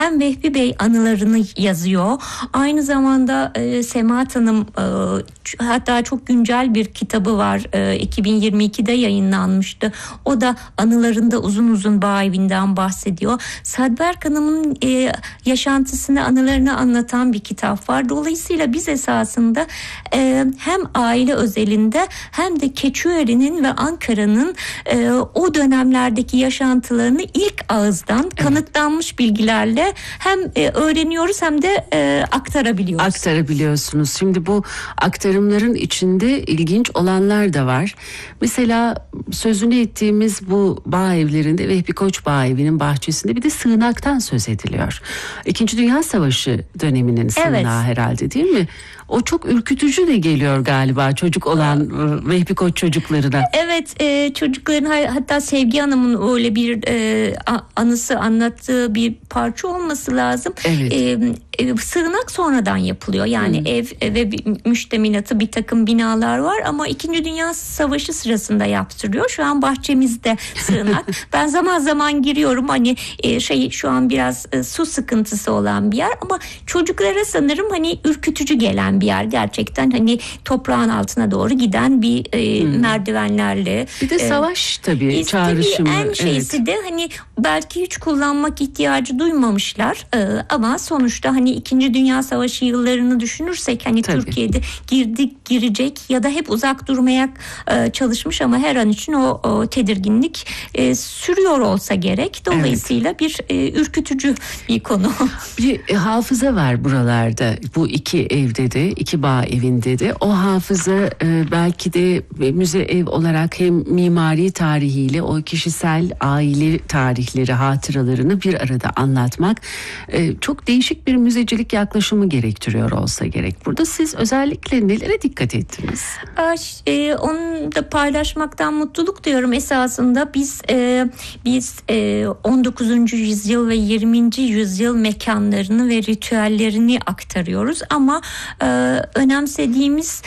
hem Vehbi Bey anılarını yazıyor. Aynı zamanda Semahat Hanım hatta çok güncel bir kitabı var. 2022'de yayınlanmıştı. O da anılarında uzun uzun Bağevi'nden bahsediyor. Sadberk Hanım'ın yaşantısını, anılarını anlatan bir kitap var. Dolayısıyla biz esasında hem aile özelinde hem de Keçiören'in ve Ankara'nın o dönemlerdeki yaşantılarını ilk ağızdan kanıtlanmış bilgilerle hem öğreniyoruz hem de aktarabiliyorsunuz. Şimdi bu aktarımların içinde ilginç olanlar da var. Mesela sözünü ettiğimiz bu bağ evlerinde, Vehbi Koç Bağ Evi'nin bahçesinde bir de sığınaktan söz ediliyor. İkinci Dünya Savaşı döneminin sığınağı herhalde, değil mi? O çok ürkütücü de geliyor galiba çocuk olan Vehbi Koç çocuklarına. Evet, çocukların, hatta Sevgi Hanım'ın öyle bir anısı anlattığı bir parça olması lazım. Evet. Sığınak sonradan yapılıyor. Yani ev ve müştemilatı, bir takım binalar var ama 2. Dünya Savaşı sırasında yaptırılıyor. Şu an bahçemizde sığınak. Ben zaman zaman giriyorum, hani şu an biraz su sıkıntısı olan bir yer ama çocuklara sanırım hani ürkütücü gelen bir yer. Gerçekten hani toprağın altına doğru giden bir merdivenlerle. Bir de savaş tabii çağrışımı. En şeysi de hani belki hiç kullanmak ihtiyacı duymamışlar ama sonuçta hani 2. Dünya Savaşı yıllarını düşünürsek hani Türkiye'de girecek ya da hep uzak durmaya çalışmış ama her an için o tedirginlik sürüyor olsa gerek. Dolayısıyla bir ürkütücü bir konu. Bir hafıza var buralarda. Bu iki evde de, iki bağ evinde de. O hafıza belki de müze ev olarak hem mimari tarihiyle o kişisel aile tarihleri, hatıralarını bir arada anlatmak çok değişik bir müzecilik yaklaşımı gerektiriyor olsa gerek. Burada siz özellikle nelere dikkat ettiniz? Onu da paylaşmaktan mutluluk duyuyorum. Esasında biz 19. yüzyıl ve 20. yüzyıl mekanlarını ve ritüellerini aktarıyoruz ama önemsediğimiz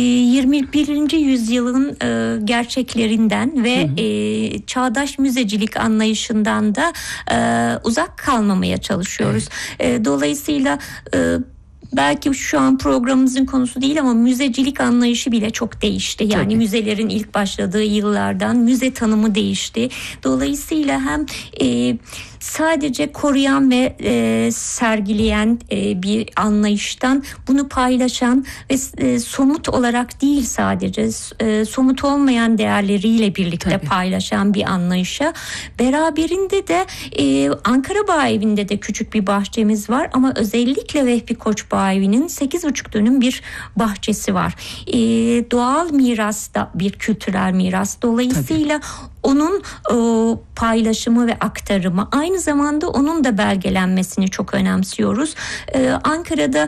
21. yüzyılın gerçeklerinden ve çağdaş müzecilik anlayışından da uzak kalmamaya çalışıyoruz. Dolayısıyla belki şu an programımızın konusu değil ama müzecilik anlayışı bile çok değişti. Yani müzelerin ilk başladığı yıllardan müze tanımı değişti. Dolayısıyla hem sadece koruyan ve sergileyen bir anlayıştan bunu paylaşan ve somut olarak değil, sadece somut olmayan değerleriyle birlikte paylaşan bir anlayışa, beraberinde de Ankara Bağ Evi'nde de küçük bir bahçemiz var ama özellikle Vehbi Koç Bağ Evi'nin 8,5 dönüm bir bahçesi var. Doğal miras da bir kültürel miras. Dolayısıyla onun paylaşımı ve aktarımı, aynı zamanda onun da belgelenmesini çok önemsiyoruz. Ankara'da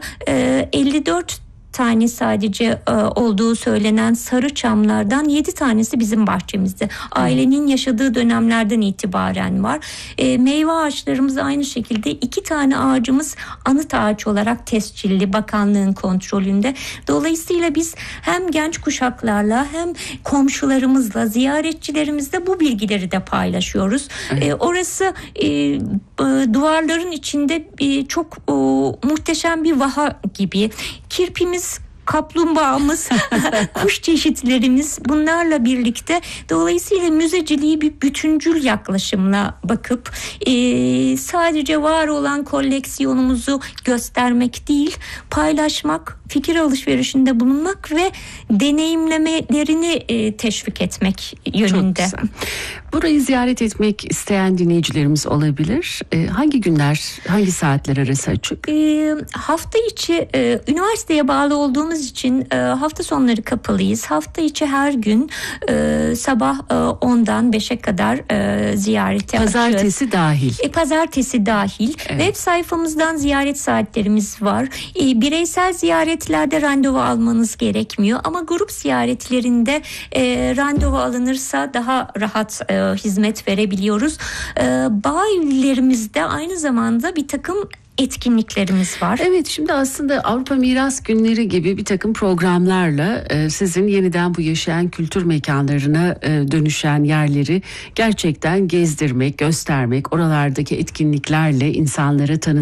54 tane sadece olduğu söylenen sarı çamlardan 7 tanesi bizim bahçemizde. Ailenin yaşadığı dönemlerden itibaren var. Meyve ağaçlarımız aynı şekilde 2 tane ağacımız anıt ağaç olarak tescilli, bakanlığın kontrolünde. Dolayısıyla biz hem genç kuşaklarla hem komşularımızla, ziyaretçilerimizle bu bilgileri de paylaşıyoruz. Orası duvarların içinde çok muhteşem bir vaha gibi. Kirpimiz, kaplumbağamız, kuş çeşitlerimiz, bunlarla birlikte dolayısıyla müzeciliği bir bütüncül yaklaşımla bakıp sadece var olan koleksiyonumuzu göstermek değil, paylaşmak, fikir alışverişinde bulunmak ve deneyimlemelerini teşvik etmek yönünde. Çok güzel. Burayı ziyaret etmek isteyen dinleyicilerimiz olabilir. Hangi günler, hangi saatler arası açık? Hafta içi üniversiteye bağlı olduğumuz için hafta sonları kapalıyız. Hafta içi her gün sabah 10'dan 5'e kadar ziyarete açıyoruz. Pazartesi dahil. Pazartesi dahil. Evet. Web sayfamızdan ziyaret saatlerimiz var. Bireysel ziyaretlerde randevu almanız gerekmiyor ama grup ziyaretlerinde randevu alınırsa daha rahat hizmet verebiliyoruz. Bağ evlerimizde aynı zamanda bir takım etkinliklerimiz var. Evet, şimdi aslında Avrupa Miras Günleri gibi bir takım programlarla sizin yeniden bu yaşayan kültür mekanlarına dönüşen yerleri gerçekten gezdirmek, göstermek, oralardaki etkinliklerle insanlara tanıtmak